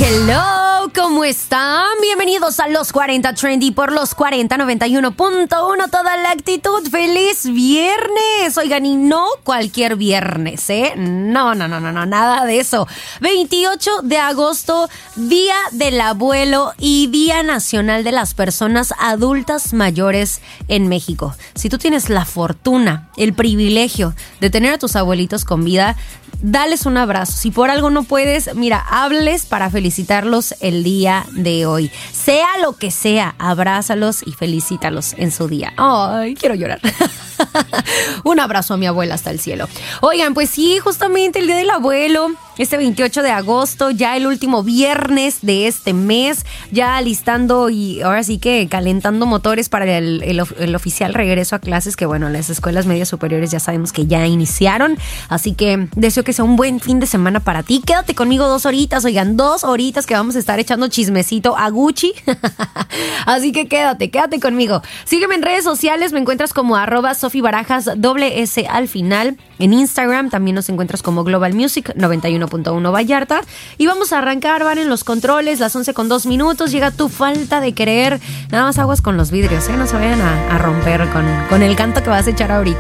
Hello, ¿cómo están? Bienvenidos a Los 40 Trendy por Los 40 91.1. Toda la actitud. ¡Feliz viernes! Oigan, y no cualquier viernes, ¿eh? No, nada de eso. 28 de agosto, Día del Abuelo y Día Nacional de las Personas Adultas Mayores en México. Si tú tienes la fortuna, el privilegio de tener a tus abuelitos con vida, dales un abrazo. Si por algo no puedes, mira, háblales para felicitarlos el día de hoy. Sea lo que sea, abrázalos y felicítalos en su día. Ay, quiero llorar. Un abrazo a mi abuela hasta el cielo. Oigan, pues sí, justamente el Día del Abuelo, este 28 de agosto, ya el último viernes de este mes, ya alistando y ahora sí que calentando motores para el oficial regreso a clases, que bueno, las escuelas medias superiores ya sabemos que ya iniciaron, así que deseo que sea un buen fin de semana para ti. Quédate conmigo 2 horitas, oigan, 2 horitas que vamos a estar echando chismecito a Gucci. Así que quédate conmigo. Sígueme en redes sociales, me encuentras como @SofiBarajas, @S al final. En Instagram también nos encuentras como Global Music 91.1 Vallarta. Y vamos a arrancar, van en los controles, las 11:02. Llega Tu Falta de Querer. Nada más aguas con los vidrios, no se vayan a romper con el canto que vas a echar ahorita.